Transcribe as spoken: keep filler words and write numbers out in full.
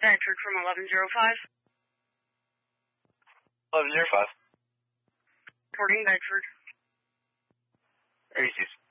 Bedford from eleven oh five. eleven oh five. Reporting Bedford. Reese's.